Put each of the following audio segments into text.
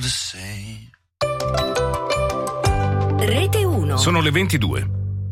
the same. Rete 1. Sono le 22.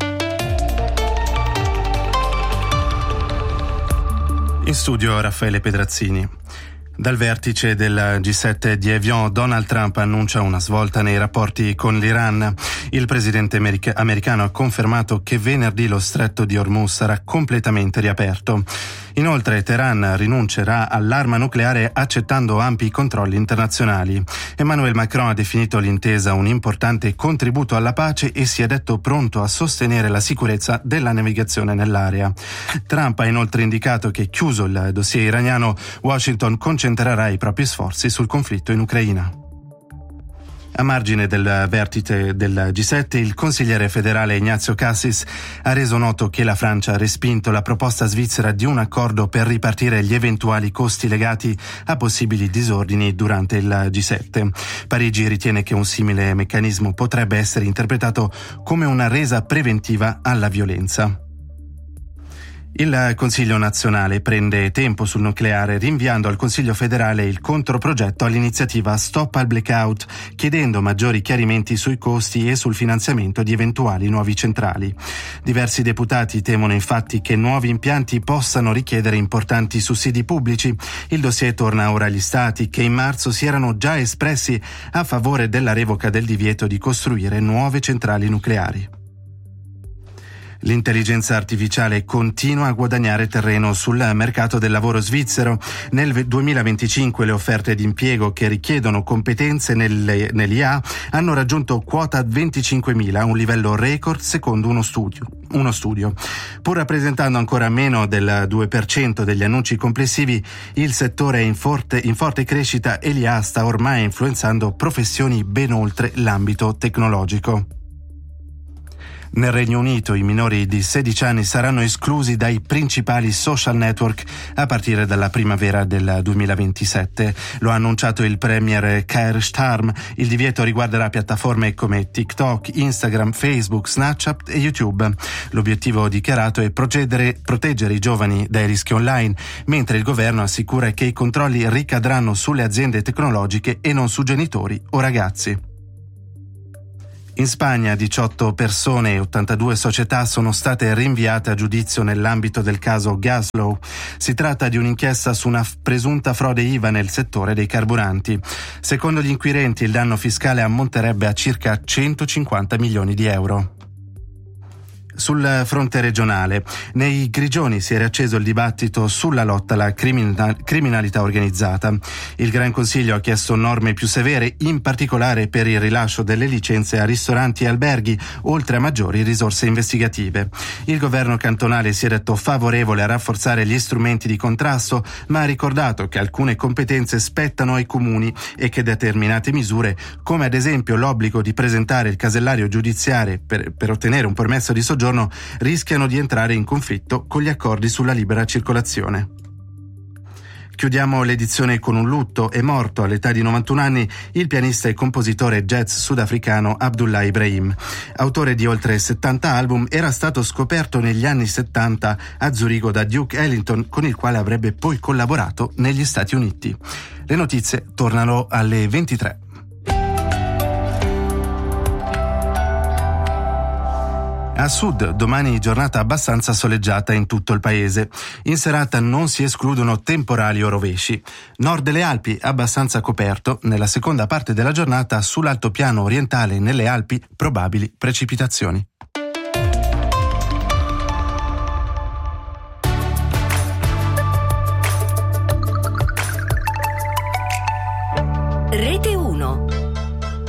In studio Raffaele Pedrazzini. Dal vertice del G7 di Evian, Donald Trump annuncia una svolta nei rapporti con l'Iran. Il presidente americano ha confermato che venerdì lo stretto di Hormuz sarà completamente riaperto. Inoltre Teheran rinuncerà all'arma nucleare accettando ampi controlli internazionali. Emmanuel Macron ha definito l'intesa un importante contributo alla pace e si è detto pronto a sostenere la sicurezza della navigazione nell'area. Trump ha inoltre indicato che, chiuso il dossier iraniano, Washington concentrerà i propri sforzi sul conflitto in Ucraina. A margine del vertice del G7, il consigliere federale Ignazio Cassis ha reso noto che la Francia ha respinto la proposta svizzera di un accordo per ripartire gli eventuali costi legati a possibili disordini durante il G7. Parigi ritiene che un simile meccanismo potrebbe essere interpretato come una resa preventiva alla violenza. Il Consiglio nazionale prende tempo sul nucleare, rinviando al Consiglio federale il controprogetto all'iniziativa Stop al Blackout, chiedendo maggiori chiarimenti sui costi e sul finanziamento di eventuali nuovi centrali. Diversi deputati temono infatti che nuovi impianti possano richiedere importanti sussidi pubblici. Il dossier torna ora agli Stati, che in marzo si erano già espressi a favore della revoca del divieto di costruire nuove centrali nucleari. L'intelligenza artificiale continua a guadagnare terreno sul mercato del lavoro svizzero. Nel 2025 le offerte di impiego che richiedono competenze nell'IA hanno raggiunto quota 25.000, un livello record secondo uno studio. Pur rappresentando ancora meno del 2% degli annunci complessivi, il settore è in forte crescita e l'IA sta ormai influenzando professioni ben oltre l'ambito tecnologico. Nel Regno Unito i minori di 16 anni saranno esclusi dai principali social network a partire dalla primavera del 2027. Lo ha annunciato il premier Keir Starmer. Il divieto riguarderà piattaforme come TikTok, Instagram, Facebook, Snapchat e YouTube. L'obiettivo dichiarato è proteggere i giovani dai rischi online, mentre il governo assicura che i controlli ricadranno sulle aziende tecnologiche e non su genitori o ragazzi. In Spagna 18 persone e 82 società sono state rinviate a giudizio nell'ambito del caso Gaslow. Si tratta di un'inchiesta su una presunta frode IVA nel settore dei carburanti. Secondo gli inquirenti il danno fiscale ammonterebbe a circa 150 milioni di euro. Sul fronte regionale, nei Grigioni si è riacceso il dibattito sulla lotta alla criminalità organizzata. Il Gran Consiglio ha chiesto norme più severe, in particolare per il rilascio delle licenze a ristoranti e alberghi, oltre a maggiori risorse investigative. Il governo cantonale si è detto favorevole a rafforzare gli strumenti di contrasto, ma ha ricordato che alcune competenze spettano ai comuni e che determinate misure, come ad esempio l'obbligo di presentare il casellario giudiziario per ottenere un permesso di soggiorno, rischiano di entrare in conflitto con gli accordi sulla libera circolazione. Chiudiamo l'edizione con un lutto. È morto all'età di 91 anni il pianista e compositore jazz sudafricano Abdullah Ibrahim. Autore di oltre 70 album, era stato scoperto negli anni 70 a Zurigo da Duke Ellington, con il quale avrebbe poi collaborato negli Stati Uniti. Le notizie tornano alle 23. A sud, domani giornata abbastanza soleggiata in tutto il paese. In serata non si escludono temporali o rovesci. Nord delle Alpi abbastanza coperto. Nella seconda parte della giornata sull'altopiano orientale e nelle Alpi probabili precipitazioni.